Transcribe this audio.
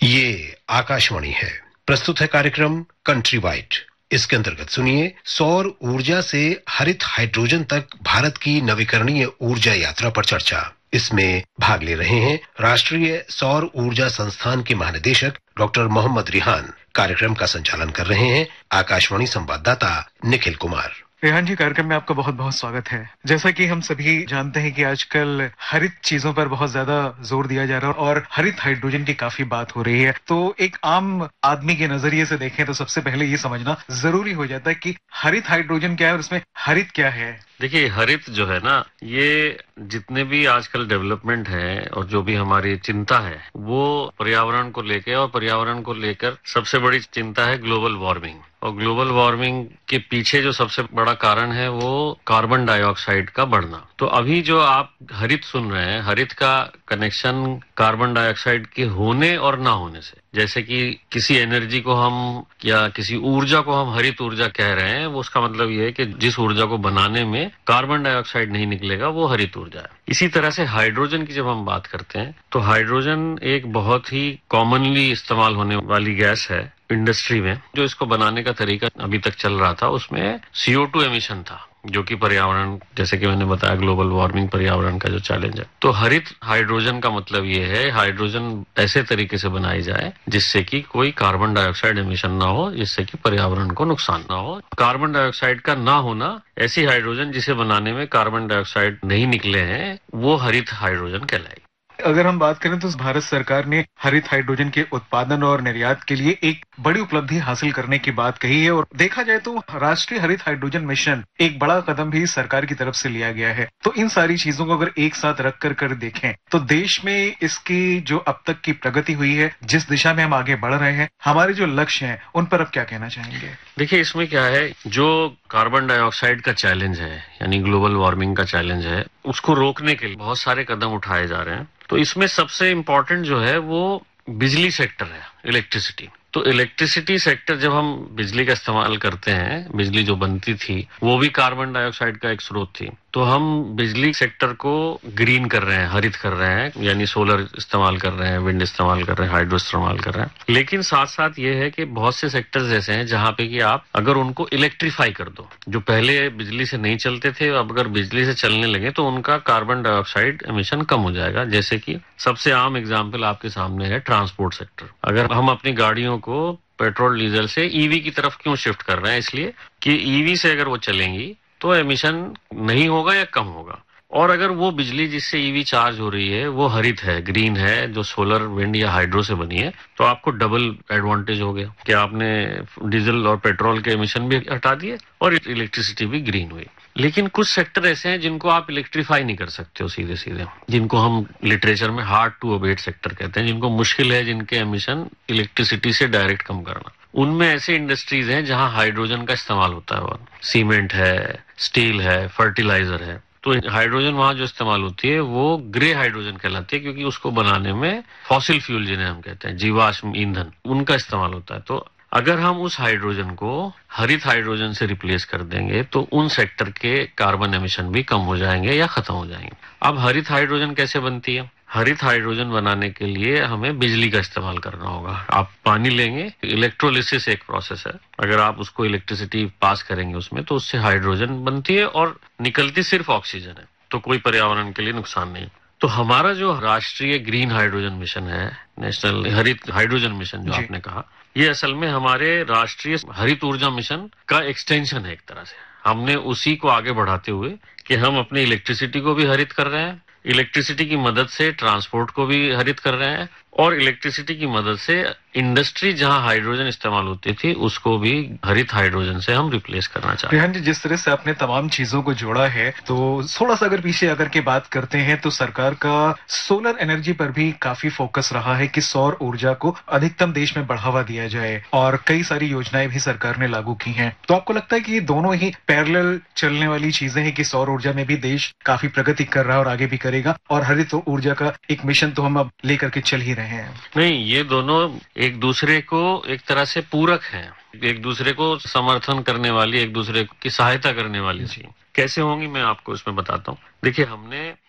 ये आकाशवाणी है। प्रस्तुत है कार्यक्रम कंट्री वाइड। इसके अंतर्गत सुनिए सौर ऊर्जा से हरित हाइड्रोजन तक भारत की नवीकरणीय ऊर्जा यात्रा पर चर्चा। इसमें भाग ले रहे हैं राष्ट्रीय सौर ऊर्जा संस्थान के महानिदेशक डॉक्टर मोहम्मद रिहान। कार्यक्रम का संचालन कर रहे हैं आकाशवाणी संवाददाता निखिल कुमार। रेहान जी, कार्यक्रम में आपका बहुत बहुत स्वागत है। जैसा कि हम सभी जानते हैं कि आजकल हरित चीजों पर बहुत ज्यादा जोर दिया जा रहा है और हरित हाइड्रोजन की काफी बात हो रही है। तो एक आम आदमी के नजरिए से देखें तो सबसे पहले ये समझना जरूरी हो जाता है कि हरित हाइड्रोजन क्या है और उसमें हरित क्या है। देखिए, हरित जो है ना, ये जितने भी आजकल डेवलपमेंट है और जो भी हमारी चिंता है वो पर्यावरण को लेकर, और पर्यावरण को लेकर सबसे बड़ी चिंता है ग्लोबल वार्मिंग। और ग्लोबल वार्मिंग के पीछे जो सबसे बड़ा कारण है वो कार्बन डाइऑक्साइड का बढ़ना। तो अभी जो आप हरित सुन रहे हैं, हरित का कनेक्शन कार्बन डाइऑक्साइड के होने और ना होने से, जैसे कि किसी एनर्जी को हम या किसी ऊर्जा को हम हरित ऊर्जा कह रहे हैं, वो उसका मतलब ये है कि जिस ऊर्जा को बनाने में कार्बन डाइऑक्साइड नहीं निकलेगा वो हरित ऊर्जा है। इसी तरह से हाइड्रोजन की जब हम बात करते हैं तो हाइड्रोजन एक बहुत ही कॉमनली इस्तेमाल होने वाली गैस है इंडस्ट्री में। जो इसको बनाने का तरीका अभी तक चल रहा था उसमें CO2 एमिशन था, जो कि पर्यावरण, जैसे कि मैंने बताया, ग्लोबल वार्मिंग पर्यावरण का जो चैलेंज है। तो हरित हाइड्रोजन का मतलब ये है हाइड्रोजन ऐसे तरीके से बनाई जाए जिससे कि कोई कार्बन डाइऑक्साइड एमिशन ना हो, जिससे कि पर्यावरण को नुकसान ना हो। कार्बन डाइऑक्साइड का ना होना, ऐसी हाइड्रोजन जिसे बनाने में कार्बन डाइऑक्साइड नहीं निकले हैं, वो हरित हाइड्रोजन कहलाएगी। अगर हम बात करें तो भारत सरकार ने हरित हाइड्रोजन के उत्पादन और निर्यात के लिए एक बड़ी उपलब्धि हासिल करने की बात कही है। और देखा जाए तो राष्ट्रीय हरित हाइड्रोजन मिशन एक बड़ा कदम भी सरकार की तरफ से लिया गया है। तो इन सारी चीजों को अगर एक साथ रख कर देखें तो देश में इसकी जो अब तक की प्रगति हुई है, जिस दिशा में हम आगे बढ़ रहे हैं, हमारे जो लक्ष्य हैं, उन पर अब क्या कहना चाहेंगे? देखिए, इसमें क्या है, जो कार्बन डाइऑक्साइड का चैलेंज है यानी ग्लोबल वार्मिंग का चैलेंज है, उसको रोकने के लिए बहुत सारे कदम उठाए जा रहे हैं। तो इसमें सबसे इम्पोर्टेंट जो है वो बिजली सेक्टर है, इलेक्ट्रिसिटी। तो इलेक्ट्रिसिटी सेक्टर, जब हम बिजली का इस्तेमाल करते हैं, बिजली जो बनती थी वो भी कार्बन डाइऑक्साइड का एक स्रोत थी। तो हम बिजली सेक्टर को ग्रीन कर रहे हैं, हरित कर रहे हैं, यानी सोलर इस्तेमाल कर रहे हैं, विंड इस्तेमाल कर रहे हैं, हाइड्रो इस्तेमाल कर रहे हैं। लेकिन साथ साथ ये है कि बहुत से सेक्टर्स ऐसे हैं जहां पे कि आप अगर उनको इलेक्ट्रीफाई कर दो, जो पहले बिजली से नहीं चलते थे, अब अगर बिजली से चलने लगे तो उनका कार्बन डाइऑक्साइड एमिशन कम हो जाएगा। जैसे कि सबसे आम एग्जाम्पल आपके सामने है ट्रांसपोर्ट सेक्टर। अगर हम अपनी गाड़ियों को पेट्रोल डीजल से ईवी की तरफ क्यों शिफ्ट कर रहे हैं? इसलिए कि ईवी से अगर वो चलेंगी तो एमिशन नहीं होगा या कम होगा। और अगर वो बिजली जिससे ईवी चार्ज हो रही है वो हरित है, ग्रीन है, जो सोलर, विंड या हाइड्रो से बनी है, तो आपको डबल एडवांटेज हो गया कि आपने डीजल और पेट्रोल के एमिशन भी हटा दिए और इलेक्ट्रिसिटी भी ग्रीन हुई। लेकिन कुछ सेक्टर ऐसे हैं जिनको आप इलेक्ट्रीफाई नहीं कर सकते हो सीधे सीधे, जिनको हम लिटरेचर में हार्ड टू अबेट सेक्टर कहते हैं, जिनको मुश्किल है जिनके एमिशन इलेक्ट्रिसिटी से डायरेक्ट कम करना। उनमें ऐसे इंडस्ट्रीज हैं जहां हाइड्रोजन का इस्तेमाल होता है, और सीमेंट है, स्टील है, फर्टिलाइजर है। तो हाइड्रोजन वहां जो इस्तेमाल होती है वो ग्रे हाइड्रोजन कहलाती है, क्योंकि उसको बनाने में फॉसिल फ्यूल, जिन्हें हम कहते हैं जीवाश्म ईंधन, उनका इस्तेमाल होता है। तो अगर हम उस हाइड्रोजन को हरित हाइड्रोजन से रिप्लेस कर देंगे तो उन सेक्टर के कार्बन एमिशन भी कम हो जाएंगे या खत्म हो जाएंगे। अब हरित हाइड्रोजन कैसे बनती है? हरित हाइड्रोजन बनाने के लिए हमें बिजली का इस्तेमाल करना होगा। आप पानी लेंगे, इलेक्ट्रोलिसिस एक प्रोसेस है, अगर आप उसको इलेक्ट्रिसिटी पास करेंगे उसमें तो उससे हाइड्रोजन बनती है और निकलती सिर्फ ऑक्सीजन है, तो कोई पर्यावरण के लिए नुकसान नहीं। तो हमारा जो राष्ट्रीय ग्रीन हाइड्रोजन मिशन है, नेशनल हरित हाइड्रोजन मिशन जो आपने कहा, ये असल में हमारे राष्ट्रीय हरित ऊर्जा मिशन का एक्सटेंशन है एक तरह से। हमने उसी को आगे बढ़ाते हुए कि हम अपनी इलेक्ट्रिसिटी को भी हरित कर रहे हैं, इलेक्ट्रिसिटी की मदद से ट्रांसपोर्ट को भी हरित कर रहे हैं, और इलेक्ट्रिसिटी की मदद से इंडस्ट्री जहां हाइड्रोजन इस्तेमाल होती थी उसको भी हरित हाइड्रोजन से हम रिप्लेस करना चाहते हैं। रेहान जी, जिस तरह से आपने तमाम चीजों को जोड़ा है, तो थोड़ा सा अगर पीछे अगर के बात करते हैं तो सरकार का सोलर एनर्जी पर भी काफी फोकस रहा है कि सौर ऊर्जा को अधिकतम देश में बढ़ावा दिया जाए, और कई सारी योजनाएं भी सरकार ने लागू की हैं। तो आपको लगता है कि ये दोनों ही पैरेलल चलने वाली चीजें हैं कि सौर ऊर्जा में भी देश काफी प्रगति कर रहा है और आगे भी करेगा, और हरित ऊर्जा का एक मिशन तो हम अब लेकर के चल ही रहे हैं? नहीं, ये दोनों एक दूसरे को एक तरह से पूरक हैं, एक दूसरे को समर्थन करने वाली, एक दूसरे की सहायता करने वाली चीज। कैसे होंगी मैं आपको इसमें बताता हूँ। देखिए, हमने